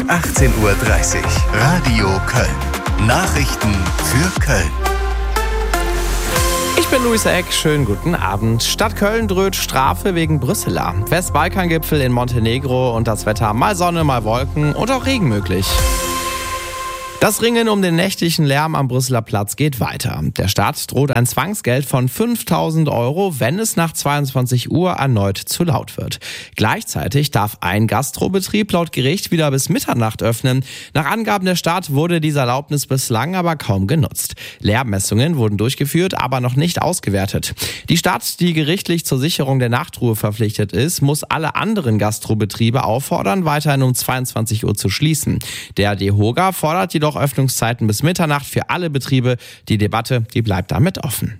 18:30 Uhr. Radio Köln. Nachrichten für Köln. Ich bin Luis Eck, schönen guten Abend. Stadt Köln droht Strafe wegen Brüsseler. Westbalkangipfel in Montenegro und das Wetter mal Sonne, mal Wolken und auch Regen möglich. Das Ringen um den nächtlichen Lärm am Brüsseler Platz geht weiter. Der Staat droht ein Zwangsgeld von 5.000 €, wenn es nach 22 Uhr erneut zu laut wird. Gleichzeitig darf ein Gastrobetrieb laut Gericht wieder bis Mitternacht öffnen. Nach Angaben der Stadt wurde diese Erlaubnis bislang aber kaum genutzt. Lärmmessungen wurden durchgeführt, aber noch nicht ausgewertet. Die Stadt, die gerichtlich zur Sicherung der Nachtruhe verpflichtet ist, muss alle anderen Gastrobetriebe auffordern, weiterhin um 22 Uhr zu schließen. Der DEHOGA fordert jedoch Öffnungszeiten bis Mitternacht für alle Betriebe. Die Debatte, die bleibt damit offen.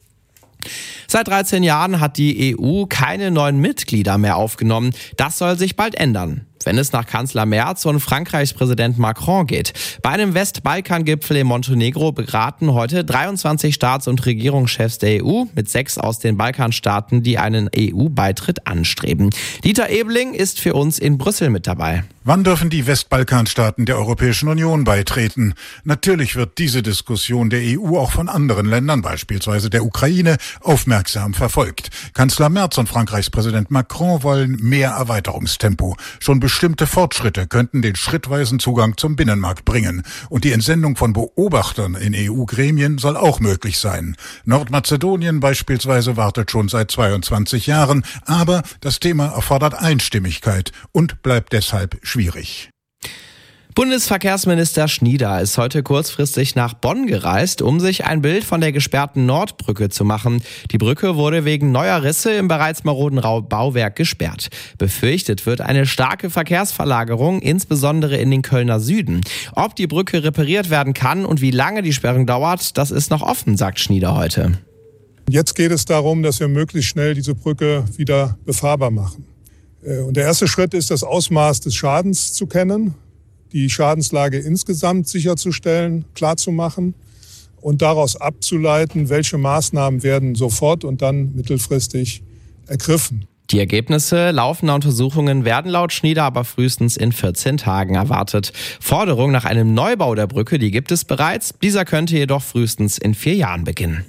Seit 13 Jahren hat die EU keine neuen Mitglieder mehr aufgenommen. Das soll sich bald ändern, wenn es nach Kanzler Merz und Frankreichs Präsident Macron geht. Bei einem Westbalkangipfel in Montenegro beraten heute 23 Staats- und Regierungschefs der EU mit 6 aus den Balkanstaaten, die einen EU-Beitritt anstreben. Dieter Ebeling ist für uns in Brüssel mit dabei. Wann dürfen die Westbalkanstaaten der Europäischen Union beitreten? Natürlich wird diese Diskussion der EU auch von anderen Ländern, beispielsweise der Ukraine, aufmerksam verfolgt. Kanzler Merz und Frankreichs Präsident Macron wollen mehr Erweiterungstempo. Schon bestimmte Fortschritte könnten den schrittweisen Zugang zum Binnenmarkt bringen. Und die Entsendung von Beobachtern in EU-Gremien soll auch möglich sein. Nordmazedonien beispielsweise wartet schon seit 22 Jahren, aber das Thema erfordert Einstimmigkeit und bleibt deshalb schwierig. Bundesverkehrsminister Schnieder ist heute kurzfristig nach Bonn gereist, um sich ein Bild von der gesperrten Nordbrücke zu machen. Die Brücke wurde wegen neuer Risse im bereits maroden Bauwerk gesperrt. Befürchtet wird eine starke Verkehrsverlagerung, insbesondere in den Kölner Süden. Ob die Brücke repariert werden kann und wie lange die Sperrung dauert, das ist noch offen, sagt Schnieder heute. Jetzt geht es darum, dass wir möglichst schnell diese Brücke wieder befahrbar machen. Und der erste Schritt ist, das Ausmaß des Schadens zu kennen, die Schadenslage insgesamt sicherzustellen, klarzumachen und daraus abzuleiten, welche Maßnahmen werden sofort und dann mittelfristig ergriffen. Die Ergebnisse laufender Untersuchungen werden laut Schnieder aber frühestens in 14 Tagen erwartet. Forderung nach einem Neubau der Brücke, die gibt es bereits. Dieser könnte jedoch frühestens in 4 Jahren beginnen.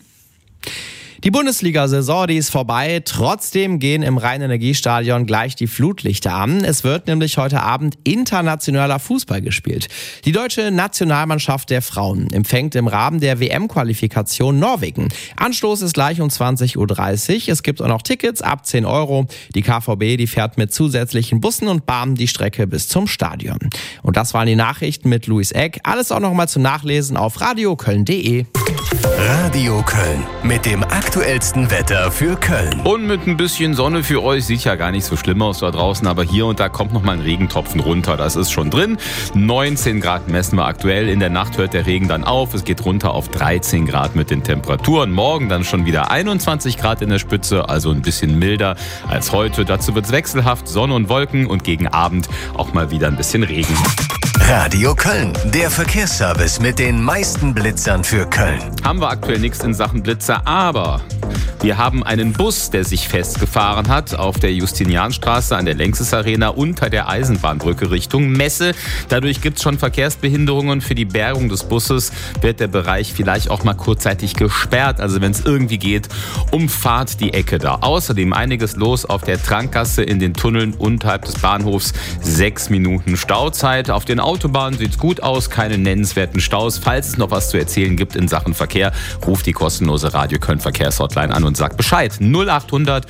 Die Bundesliga-Saison, die ist vorbei. Trotzdem gehen im Rhein-Energiestadion gleich die Flutlichter an. Es wird nämlich heute Abend internationaler Fußball gespielt. Die deutsche Nationalmannschaft der Frauen empfängt im Rahmen der WM-Qualifikation Norwegen. Anstoß ist gleich um 20:30 Uhr. Es gibt auch noch Tickets ab 10 €. Die KVB, die fährt mit zusätzlichen Bussen und Bahnen die Strecke bis zum Stadion. Und das waren die Nachrichten mit Luis Eck. Alles auch nochmal zum Nachlesen auf radioköln.de. Radio Köln mit dem aktuellsten Wetter für Köln. Und mit ein bisschen Sonne für euch, sieht ja gar nicht so schlimm aus da draußen, aber hier und da kommt noch mal ein Regentropfen runter, das ist schon drin. 19 Grad messen wir aktuell, in der Nacht hört der Regen dann auf, es geht runter auf 13 Grad mit den Temperaturen. Morgen dann schon wieder 21 Grad in der Spitze, also ein bisschen milder als heute. Dazu wird es wechselhaft, Sonne und Wolken und gegen Abend auch mal wieder ein bisschen Regen. Radio Köln, der Verkehrsservice mit den meisten Blitzern für Köln. Haben wir aktuell nichts in Sachen Blitzer, aber wir haben einen Bus, der sich festgefahren hat auf der Justinianstraße an der Längses Arena unter der Eisenbahnbrücke Richtung Messe. Dadurch gibt es schon Verkehrsbehinderungen. Für die Bergung des Busses wird der Bereich vielleicht auch mal kurzzeitig gesperrt. Also wenn es irgendwie geht, umfahrt die Ecke da. Außerdem einiges los auf der Trankgasse in den Tunneln unterhalb des Bahnhofs. 6 Minuten Stauzeit. Auf den Autobahnen sieht es gut aus, keine nennenswerten Staus. Falls es noch was zu erzählen gibt in Sachen Verkehr, ruft die kostenlose Radio Köln Verkehrshotline an und sagt Bescheid. 0800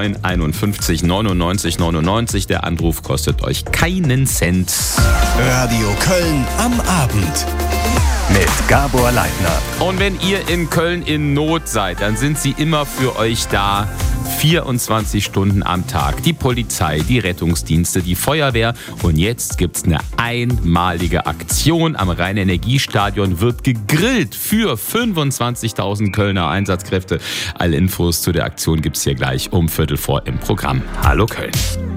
951 99 99. Der Anruf kostet euch keinen Cent. Radio Köln am Abend mit Gabor Leitner. Und wenn ihr in Köln in Not seid, dann sind sie immer für euch da. 24 Stunden am Tag. Die Polizei, die Rettungsdienste, die Feuerwehr. Und jetzt gibt's eine einmalige Aktion. Am Rhein-Energiestadion wird gegrillt für 25.000 Kölner Einsatzkräfte. Alle Infos zu der Aktion gibt's hier gleich um 15:15 im Programm. Hallo Köln.